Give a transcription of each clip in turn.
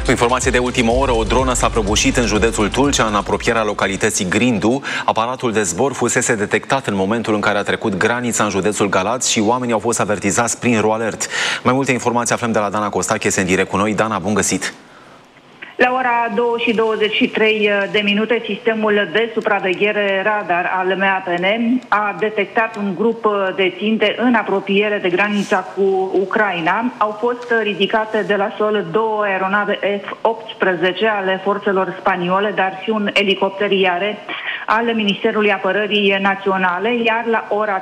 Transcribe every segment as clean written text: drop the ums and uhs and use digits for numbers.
O informație de ultimă oră, o dronă s-a prăbușit în județul Tulcea, în apropierea localității Grindu. Aparatul de zbor fusese detectat în momentul în care a trecut granița în județul Galați și oamenii au fost avertizați prin RoAlert. Mai multe informații aflăm de la Dana Costache, este în direct cu noi. Dana, bun găsit! La ora 2:23, sistemul de supraveghere radar al MAPN a detectat un grup de ținte în apropiere de granița cu Ucraina. Au fost ridicate de la sol 2 aeronave F-18 ale forțelor spaniole, dar și un elicopter Iare al Ministerului Apărării Naționale, iar la ora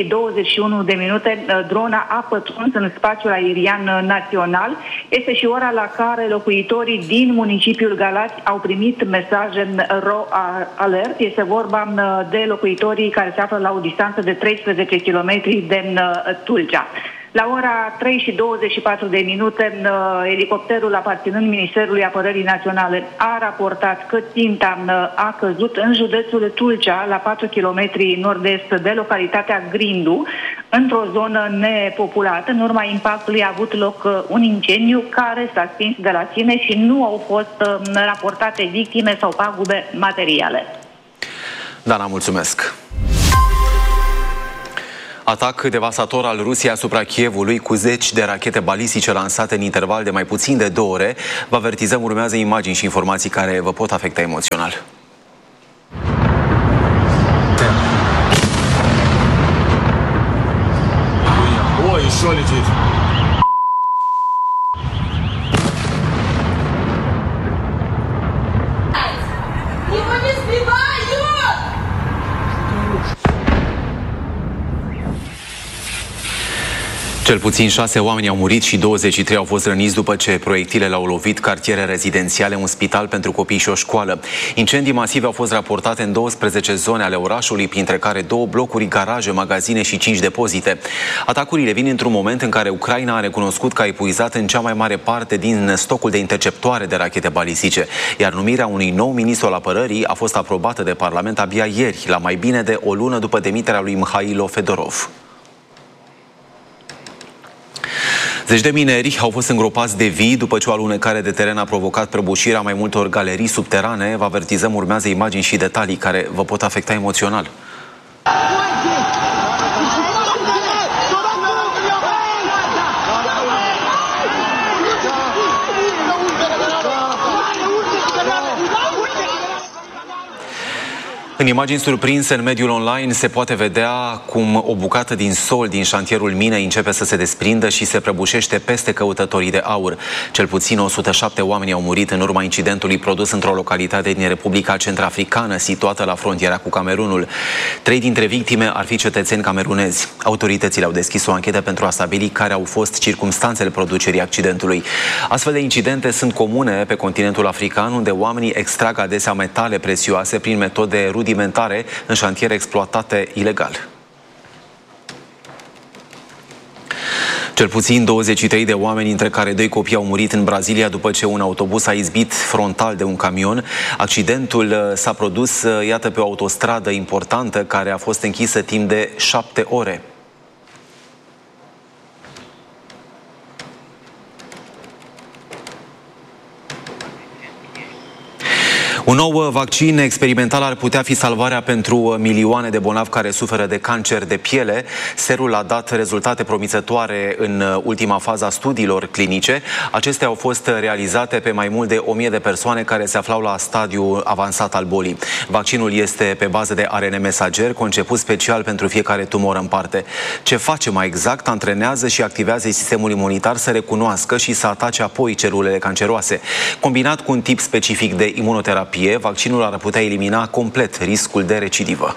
3:21, drona a pătruns în spațiul aerian național. Este și ora la care locuitorii din municipiul Galați au primit mesaje RoAlert. Este vorba de locuitorii care se află la o distanță de 13 km de Tulcea. La ora 3:24, elicopterul aparținând Ministerului Apărării Naționale a raportat că ținta a căzut în județul Tulcea, la 4 km nord-est de localitatea Grindu, într-o zonă nepopulată. În urma impactului a avut loc un incendiu care s-a stins de la sine și nu au fost raportate victime sau pagube materiale. Dana, mulțumesc! Atac devastator al Rusiei asupra Kievului cu 10 de rachete balistice lansate în interval de mai puțin de 2 ore. Vă avertizăm, urmează imagini și informații care vă pot afecta emoțional. Cel puțin 6 oameni au murit și 23 au fost răniți după ce proiectilele au lovit cartiere rezidențiale, un spital pentru copii și o școală. Incendii masive au fost raportate în 12 zone ale orașului, printre care 2 blocuri, garaje, magazine și 5 depozite. Atacurile vin într-un moment în care Ucraina a recunoscut că a epuizat în cea mai mare parte din stocul de interceptoare de rachete balistice, iar numirea unui nou ministru al apărării a fost aprobată de Parlament abia ieri, la mai bine de o lună după demiterea lui Mihailo Fedorov. Zeci de mineri au fost îngropați de vii după ce o alunecare de teren a provocat prăbușirea mai multor galerii subterane. Vă avertizăm, urmează imagini și detalii care vă pot afecta emoțional. În imagini surprinse în mediul online se poate vedea cum o bucată din sol din șantierul minei începe să se desprindă și se prăbușește peste căutătorii de aur. Cel puțin 107 oameni au murit în urma incidentului produs într-o localitate din Republica Centrafricană, situată la frontiera cu Camerunul. 3 dintre victime ar fi cetățeni camerunezi. Autoritățile au deschis o anchetă pentru a stabili care au fost circumstanțele producerii accidentului. Astfel de incidente sunt comune pe continentul african, unde oamenii extrag adesea metale prețioase prin metode rudimentare în șantiere exploatate ilegal. Cel puțin 23 de oameni, între care 2 copii, au murit în Brazilia după ce un autobuz a izbit frontal de un camion. Accidentul s-a produs, iată, pe o autostradă importantă care a fost închisă timp de 7 ore. Un nou vaccin experimental ar putea fi salvarea pentru milioane de bolnavi care suferă de cancer de piele. Serul a dat rezultate promițătoare în ultima fază a studiilor clinice. Acestea au fost realizate pe mai mult de 1000 de persoane care se aflau la stadiul avansat al bolii. Vaccinul este pe bază de ARN mesager, conceput special pentru fiecare tumoră în parte. Ce face mai exact? Antrenează și activează sistemul imunitar să recunoască și să atace apoi celulele canceroase. Combinat cu un tip specific de imunoterapie, vaccinul ar putea elimina complet riscul de recidivă.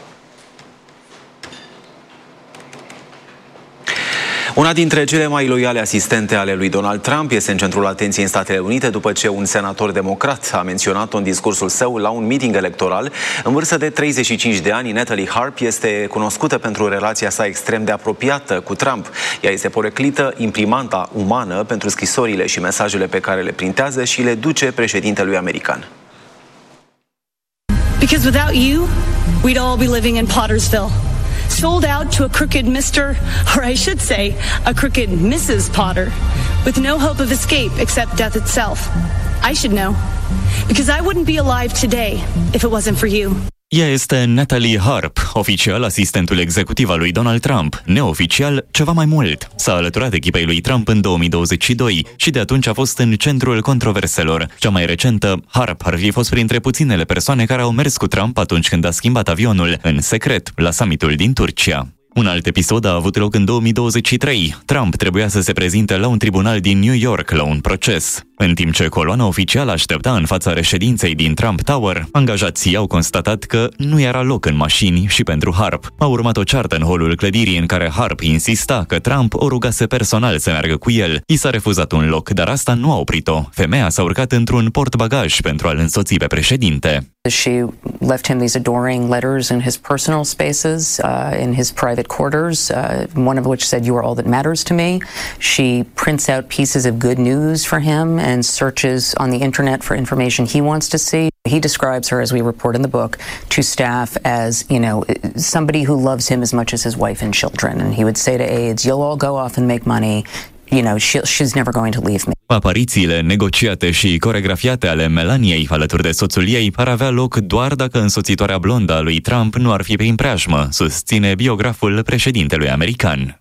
Una dintre cele mai loiale asistente ale lui Donald Trump este în centrul atenției în Statele Unite după ce un senator democrat a menționat-o în discursul său la un meeting electoral. În vârstă de 35 de ani, Natalie Harp este cunoscută pentru relația sa extrem de apropiată cu Trump. Ea este poreclită imprimanta umană pentru scrisorile și mesajele pe care le printează și le duce președintelui american. Because without you, we'd all be living in Pottersville. sold out to a crooked Mr., or I should say, a crooked Mrs. Potter, with no hope of escape except death itself. I should know, because I wouldn't be alive today if it wasn't for you. Ea este Natalie Harp, oficial asistentul executiv al lui Donald Trump, neoficial ceva mai mult. S-a alăturat echipei lui Trump în 2022 și de atunci a fost în centrul controverselor. Cea mai recentă, Harp ar fi fost printre puținele persoane care au mers cu Trump atunci când a schimbat avionul, în secret, la summitul din Turcia. Un alt episod a avut loc în 2023. Trump trebuia să se prezinte la un tribunal din New York la un proces. În timp ce coloana oficială aștepta în fața reședinței din Trump Tower, angajații au constatat că nu era loc în mașini și pentru Harp. A urmat o ceartă în holul clădirii în care Harp insista că Trump o rugase personal să meargă cu el. I s-a refuzat un loc, dar asta nu a oprit-o. Femeia s-a urcat într-un portbagaj pentru a-l însoți pe președinte. She left him these adoring letters in his personal spaces, in his private quarters, one of which said, "You are all that matters to me." She prints out pieces of good news for him and searches on the internet for information he wants to see. He describes her, as we report in the book, to staff as, somebody who loves him as much as his wife and children. And he would say to aides, "You'll all go off and make money. She's never going to leave me." Aparițiile negociate și coregrafiate ale Melaniei alături de soțul ei ar avea loc doar dacă însoțitoarea blondă a lui Trump nu ar fi prin preajmă, susține biograful președintelui american.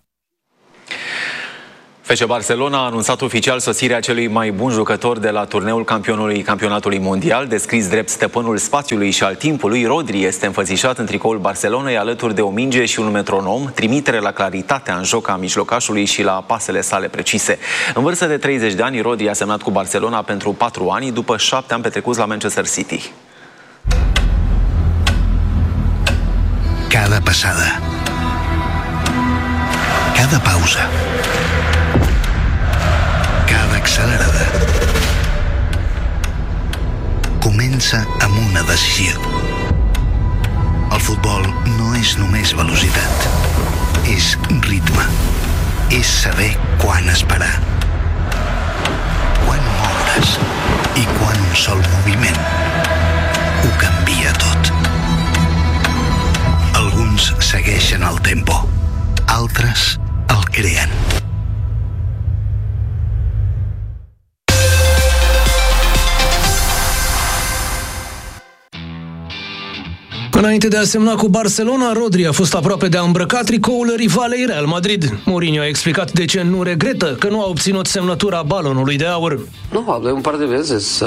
FC Barcelona a anunțat oficial sosirea celui mai bun jucător de la turneul campionatului mondial, descris drept stăpânul spațiului și al timpului. Rodri este înfățișat în tricoul Barcelonei alături de o minge și un metronom, trimitere la claritatea în joc a mijlocașului și la pasele sale precise. În vârstă de 30 de ani, Rodri a semnat cu Barcelona pentru 4 ani, după 7 ani petrecuți la Manchester City. Cada passada, cada pausa, cada accelerada comença amb una decisió. El futbol no és només velocitat, és ritme, és saber quan esperar, quan moure's i quan un sol moviment ho canvia tot. Alguns segueixen el tempo, altres el creen. Înainte de a semna cu Barcelona, Rodri a fost aproape de a îmbrăca tricoul rivalei Real Madrid. Mourinho a explicat de ce nu regretă că nu a obținut semnătura balonului de aur. No, hablé un par de veces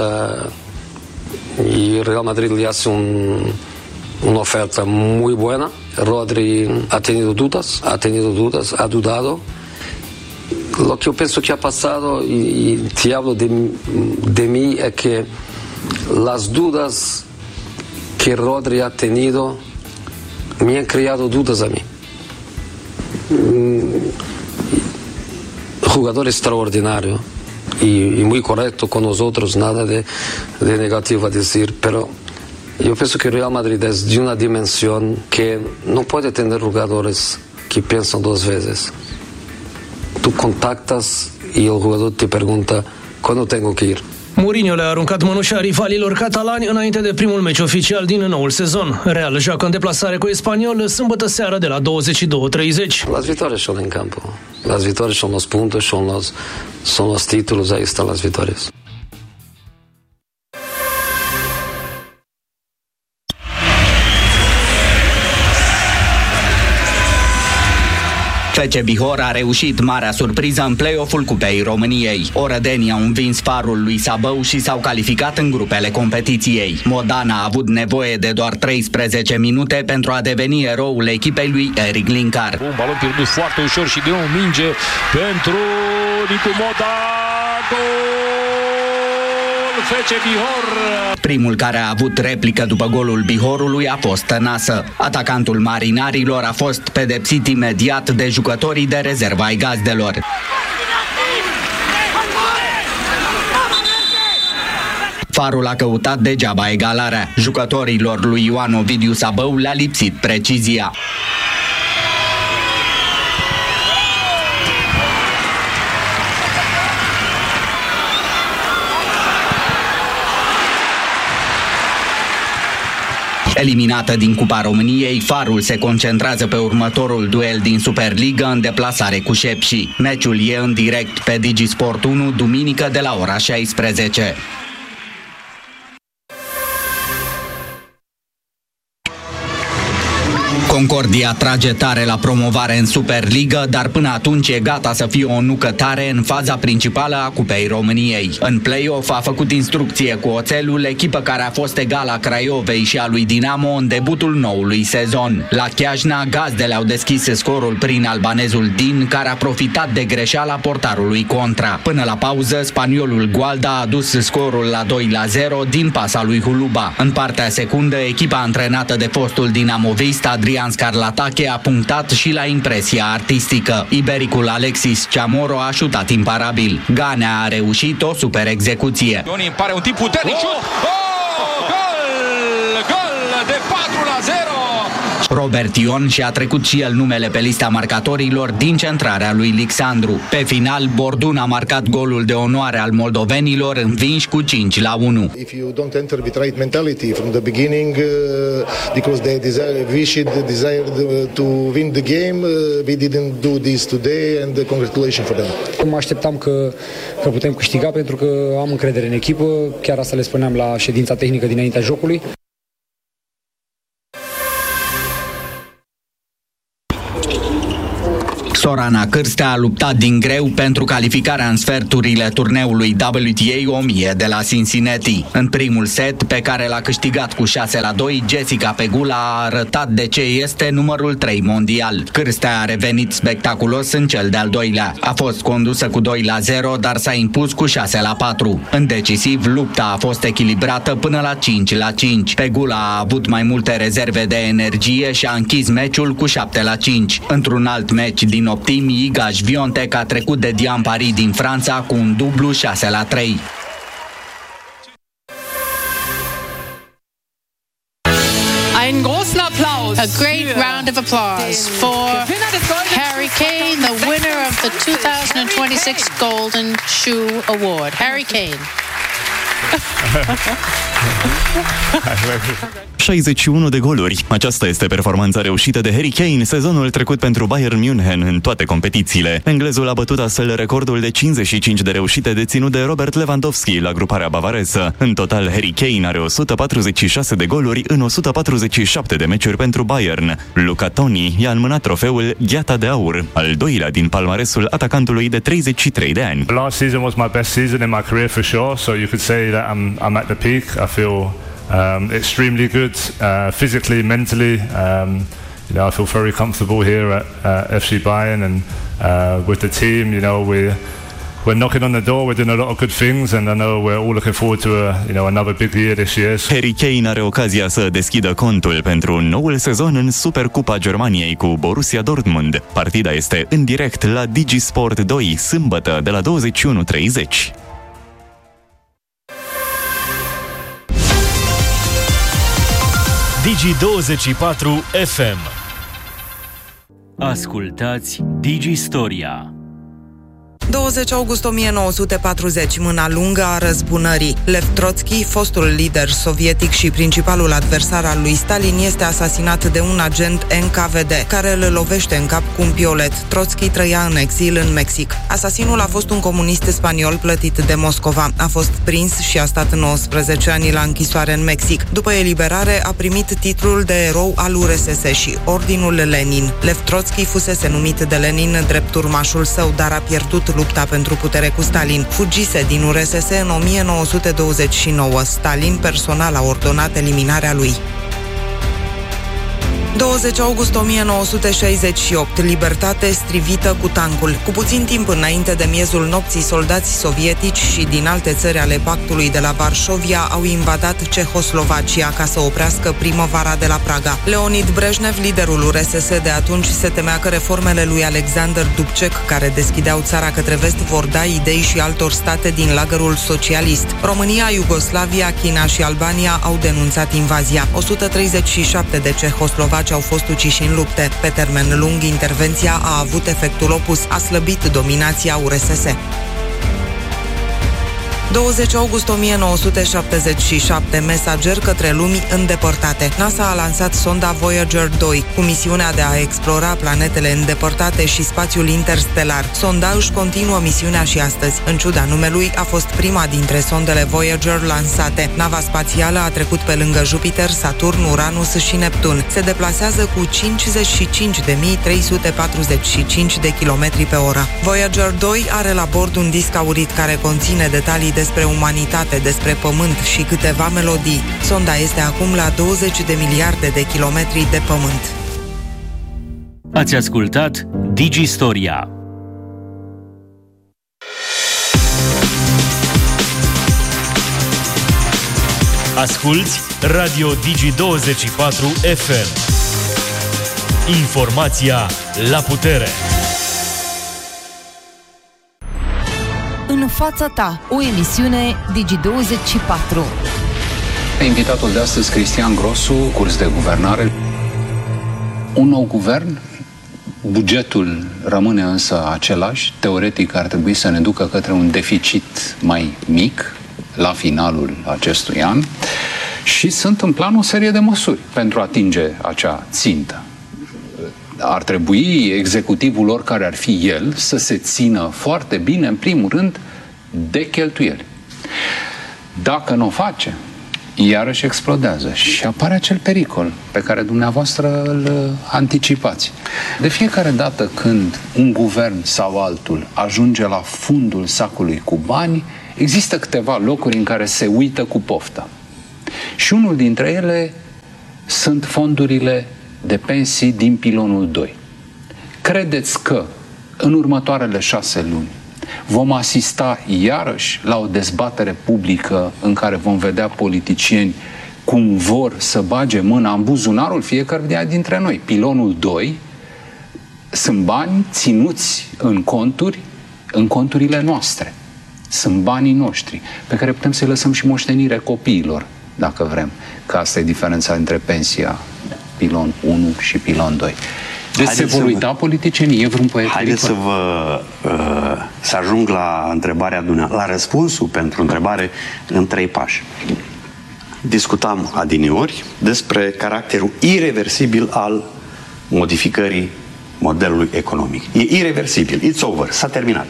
y Real Madrid le hace una oferta muy buena. Rodri ha tenido dudas, ha dudado. Lo que yo pienso que ha pasado, y te hablo de mí, es que las dudas que Rodri ha tenido me han creado dudas a mí. Jugador extraordinario y muy correcto con nosotros, nada de negativo a decir, pero yo pienso que Real Madrid es de una dimensión que no puede tener jugadores que piensan dos veces. Tú contactas y el jugador te pregunta, ¿cuándo tengo que ir? Mourinho le-a aruncat mănușa rivalilor catalani înainte de primul meci oficial din noul sezon. Real joacă în deplasare cu Espanyol sâmbătă seară de la 22:30. Las victorias son en campo. Las victorias son los puntos, son los títulos, ahí están las victorias. FC Bihor a reușit marea surpriză în play-off-ul Cupei României. Orădenii au învins Farul lui Sabău și s-au calificat în grupele competiției. Modan a avut nevoie de doar 13 minute pentru a deveni eroul echipei lui Eric Linkar. Un balon pierdut foarte ușor și de o minge pentru Nicu Modan. Gol FC Bihor! Primul care a avut replică după golul Bihorului a fost Tănasă. Atacantul marinarilor a fost pedepsit imediat de jucătorii de rezervă ai gazdelor. Farul a căutat degeaba egalarea. Jucătorilor lui Ioan Ovidiu Sabău le-a lipsit precizia. Eliminată din Cupa României, Farul se concentrează pe următorul duel din Superliga în deplasare cu Șepși. Meciul e în direct pe DigiSport 1, duminică de la ora 16. Concordia trage tare la promovare în Superliga, dar până atunci e gata să fie o nucătare în faza principală a Cupei României. În play-off a făcut instrucție cu oțelul, echipă care a fost egală a Craiovei și a lui Dinamo în debutul noului sezon. La Chiajna, gazdele au deschis scorul prin albanezul Din, care a profitat de greșeala portarului contra. Până la pauză, spaniolul Gualda a adus scorul la 2-0 din pasa lui Huluba. În partea secundă, echipa antrenată de fostul dinamovist Adrian Scarlatache a punctat și la impresia artistică. Ibericul Alexis Chamorro a șutat imparabil. Ganea a reușit o super execuție. Ioni pare un tip puternic. Gol de 4-0. Robert Ion și-a trecut și el numele pe lista marcatorilor din centrarea lui Alexandru. Pe final, Bordun a marcat golul de onoare al moldovenilor, învinși cu 5-1. If you don't enter with right mentality from the beginning, because we should desire to win the game, we didn't do this today, and congratulations for them. Mă așteptam că putem câștiga pentru că am încredere în echipă, chiar asta le spuneam la ședința tehnică dinaintea jocului. Sorana Cârstea a luptat din greu pentru calificarea în sferturile turneului WTA 1000 de la Cincinnati. În primul set, pe care l-a câștigat cu 6-2, Jessica Pegula a arătat de ce este numărul 3 mondial. Cârstea a revenit spectaculos în cel de-al doilea. A fost condusă cu 2-0, dar s-a impus cu 6-4. În decisiv, lupta a fost echilibrată până la 5-5. Pegula a avut mai multe rezerve de energie și a închis meciul cu 7-5. Într-un alt meci din optimi, Iga Świątek a trecut de Diane Paris din Franța cu un dublu 6-3. Einen großen Applaus. A great round of applause for Harry Kane, the winner of the 2026 Golden Shoe Award. Harry Kane. 61 de goluri. Aceasta este performanța reușită de Harry Kane sezonul trecut pentru Bayern München în toate competițiile. Englezul a bătut astfel recordul de 55 de reușite deținut de Robert Lewandowski la gruparea bavareză. În total, Harry Kane are 146 de goluri în 147 de meciuri pentru Bayern. Luca Toni i-a înmânat trofeul Gheata de Aur, al doilea din palmaresul atacantului de 33 de ani. Last season was my best season in my career for sure, so you could say that I'm at the peak. I feel extremely good, physically, mentally. You know, I feel very comfortable here at FC Bayern and with the team. You know, we're knocking on the door. We're doing a lot of good things, and I know we're all looking forward to another big year this year. Harry Kane are ocazia să deschidă contul pentru noul sezon în Supercupa Germaniei cu Borussia Dortmund. Partida este în direct la DigiSport 2, sâmbătă de la 21:30. Digi24 FM. Ascultați Digistoria. 20 august 1940, mâna lungă a răzbunării. Lev Trotsky, fostul lider sovietic și principalul adversar al lui Stalin, este asasinat de un agent NKVD, care îl lovește în cap cu un piolet. Trotsky trăia în exil în Mexic. Asasinul a fost un comunist spaniol plătit de Moscova. A fost prins și a stat 19 ani la închisoare în Mexic. După eliberare, a primit titlul de erou al URSS și Ordinul Lenin. Lev Trotsky fusese numit de Lenin drept urmașul său, dar a pierdut lupta pentru putere cu Stalin. Fugise din URSS în 1929. Stalin personal a ordonat eliminarea lui. 20 august 1968, libertate strivită cu tancul. Cu puțin timp înainte de miezul nopții, soldați sovietici și din alte țări ale pactului de la Varșovia au invadat Cehoslovacia ca să oprească primăvara de la Praga. Leonid Brejnev, liderul URSS de atunci, se temea că reformele lui Alexander Dubček, care deschideau țara către vest, vor da idei și altor state din lagărul socialist. România, Iugoslavia, China și Albania au denunțat invazia. 137 de cehoslovaci au fost uciși în lupte. Pe termen lung, intervenția a avut efectul opus, a slăbit dominația URSS. 20 august 1977, mesager către lumi îndepărtate. NASA a lansat sonda Voyager 2 cu misiunea de a explora planetele îndepărtate și spațiul interstelar. Sonda își continuă misiunea și astăzi. În ciuda numelui, a fost prima dintre sondele Voyager lansate. Nava spațială a trecut pe lângă Jupiter, Saturn, Uranus și Neptun. Se deplasează cu 55.345 de kilometri pe oră. Voyager 2 are la bord un disc aurit care conține detalii despre umanitate, despre Pământ și câteva melodii. Sonda este acum la 20 de miliarde de kilometri de Pământ. Ați ascultat Digistoria. Asculți Radio Digi24 FM. Informația la putere. În fața ta, o emisiune Digi24. Invitatul de astăzi, Cristian Grosu, curs de guvernare. Un nou guvern, bugetul rămâne însă același, teoretic ar trebui să ne ducă către un deficit mai mic la finalul acestui an și sunt în plan o serie de măsuri pentru a atinge acea țintă. Ar trebui executivul, oricare ar fi el, să se țină foarte bine, în primul rând, de cheltuieli. Dacă nu o face, iarăși explodează și apare acel pericol pe care dumneavoastră îl anticipați. De fiecare dată când un guvern sau altul ajunge la fundul sacului cu bani, există câteva locuri în care se uită cu poftă. Și unul dintre ele sunt fondurile de pensii din pilonul 2. Credeți că în următoarele 6 luni vom asista iarăși la o dezbatere publică în care vom vedea politicieni cum vor să bage mâna în buzunarul fiecăruia dintre noi? Pilonul 2 sunt bani ținuți în conturi, în conturile noastre. Sunt banii noștri, pe care putem să-i lăsăm și moștenire copiilor, dacă vrem. Că asta e diferența între pensia pilon 1 și pilon 2. Deci se vor uita politicienii, e vreun proiect? Haideți să ajung la întrebarea la răspunsul pentru întrebare în 3 pași. Discutam adineori despre caracterul ireversibil al modificării modelului economic. E ireversibil, it's over, s-a terminat.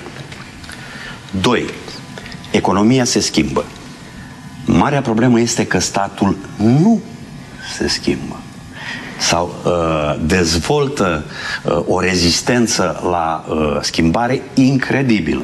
2. Economia se schimbă. Marea problemă este că statul nu se schimbă sau dezvoltă o rezistență la schimbare incredibilă.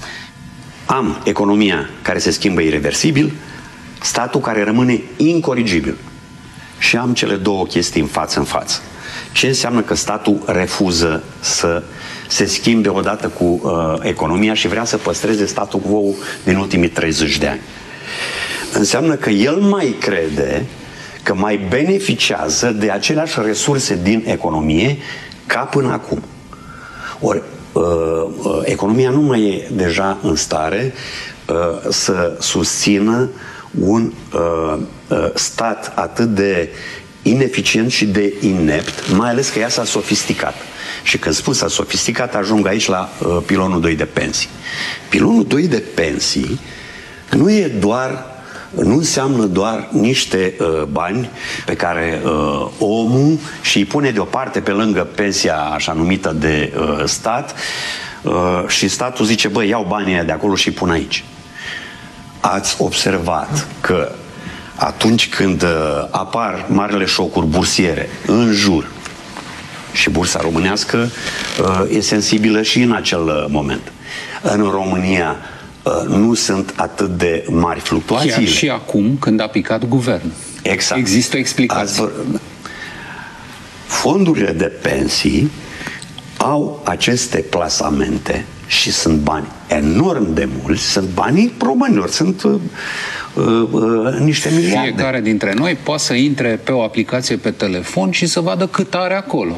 Am economia care se schimbă ireversibil, statul care rămâne incorrigibil. Și am cele două chestii în față. Ce înseamnă că statul refuză să se schimbe odată cu economia și vrea să păstreze statul quo din ultimii 30 de ani? Înseamnă că el mai crede că mai beneficiază de aceleași resurse din economie ca până acum. Ori economia nu mai e deja în stare să susțină un stat atât de ineficient și de inept, mai ales că ea s-a sofisticat. Și când spun s-a sofisticat, ajung aici la pilonul 2 de pensii. Pilonul 2 de pensii nu înseamnă doar niște bani pe care omul și îi pune deoparte pe lângă pensia așa numită de stat și statul zice, băi, iau banii aia de acolo și îi pun aici. Ați observat că atunci când apar marile șocuri bursiere în jur, și bursa românească e sensibilă și în acel moment, în România nu sunt atât de mari fluctuații. Chiar și acum, când a picat guvernul. Exact. Există o explicație. Fondurile de pensii au aceste plasamente și sunt bani enorm de mulți, sunt banii românilor, sunt niște miliarde. Fiecare dintre noi poate să intre pe o aplicație pe telefon și să vadă cât are acolo.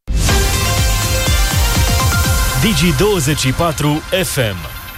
Digi24 FM.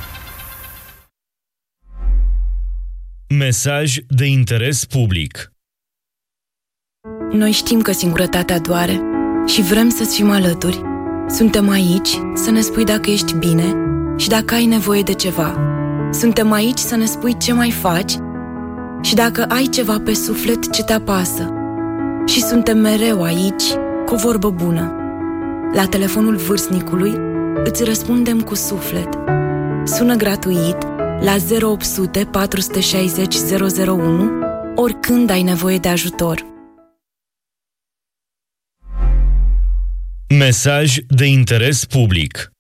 Mesaj de interes public. Noi știm că singurătatea doare și vrem să-ți fim alături. Suntem aici să ne spui dacă ești bine și dacă ai nevoie de ceva. Suntem aici să ne spui ce mai faci și dacă ai ceva pe suflet ce te apasă. Și suntem mereu aici cu o vorbă bună. La telefonul vârstnicului îți răspundem cu suflet. Sună gratuit la 0800 460 001 oricând ai nevoie de ajutor. Mesaj de interes public.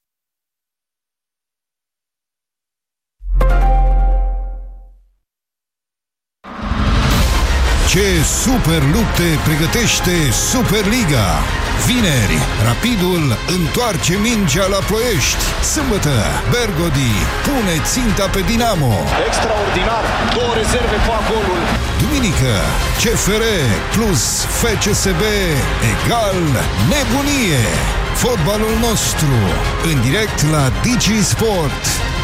Ce super lupte pregătește Superliga! Vineri, Rapidul întoarce mingea la Ploiești. Sâmbătă, Bergodi pune ținta pe Dinamo. Extraordinar, 2 rezerve fac golul. Duminică, CFR plus FCSB egal nebunie. Fotbalul nostru, în direct la Digi Sport.